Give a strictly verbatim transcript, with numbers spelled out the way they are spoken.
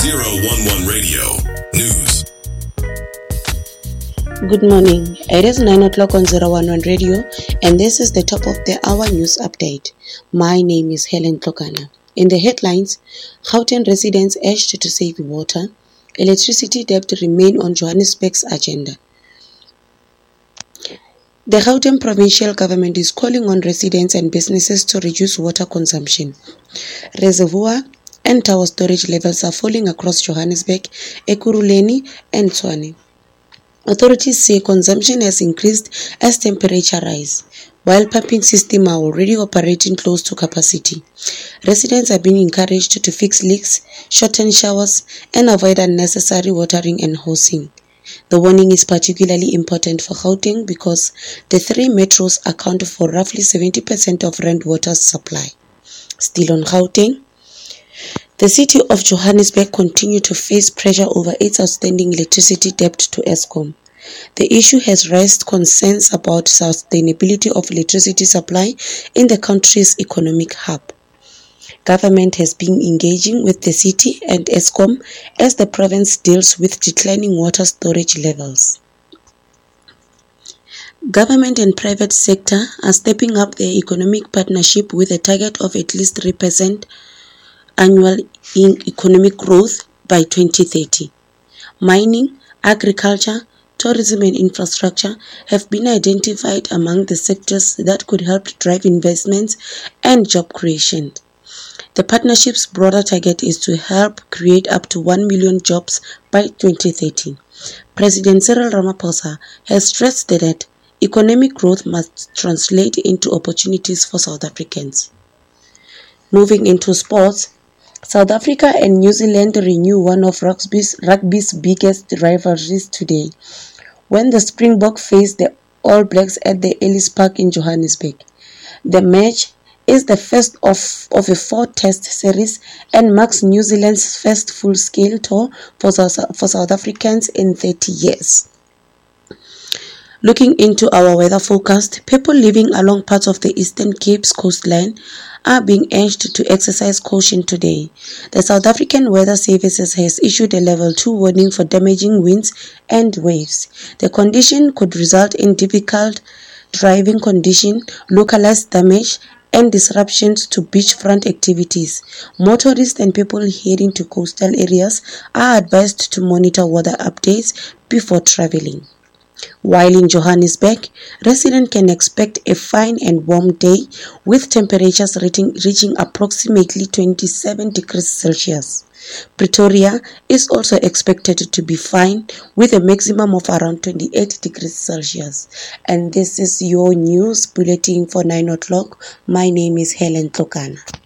zero one one Radio News. Good morning. It is nine o'clock on zero one one Radio, and this is the top of the hour news update. My name is Helen Tlokana. In the headlines, Gauteng residents urged to save water. Electricity debt remain on Johannesburg's agenda. The Gauteng provincial government is calling on residents and businesses to reduce water consumption. Reservoir and tower storage levels are falling across Johannesburg, Ekurhuleni and Tshwane. Authorities say consumption has increased as temperature rise, while pumping systems are already operating close to capacity. Residents are being encouraged to fix leaks, shorten showers, and avoid unnecessary watering and hosing. The warning is particularly important for Gauteng because the three metros account for roughly seventy percent of Rand Water's supply. Still on Gauteng, the city of Johannesburg continues to face pressure over its outstanding electricity debt to Eskom. The issue has raised concerns about sustainability of electricity supply in the country's economic hub. Government has been engaging with the city and Eskom as the province deals with declining water storage levels. Government and private sector are stepping up their economic partnership with a target of at least three percent annual economic growth by twenty thirty. Mining, agriculture, tourism and infrastructure have been identified among the sectors that could help drive investments and job creation. The partnership's broader target is to help create up to one million jobs by twenty thirty. President Cyril Ramaphosa has stressed that economic growth must translate into opportunities for South Africans. Moving into sports, South Africa and New Zealand renew one of rugby's, rugby's biggest rivalries today, when the Springbok face the All Blacks at the Ellis Park in Johannesburg. The match is the first of, of a four-test series and marks New Zealand's first full-scale tour for South, for South Africans in thirty years. Looking into our weather forecast, people living along parts of the Eastern Cape's coastline are being urged to exercise caution today. The South African Weather Services has issued a level two warning for damaging winds and waves. The condition could result in difficult driving conditions, localized damage, and disruptions to beachfront activities. Motorists and people heading to coastal areas are advised to monitor weather updates before traveling. While in Johannesburg, residents can expect a fine and warm day with temperatures reaching, reaching approximately twenty-seven degrees Celsius. Pretoria is also expected to be fine with a maximum of around twenty-eight degrees Celsius. And this is your news bulletin for nine o'clock. My name is Helen Tlokana.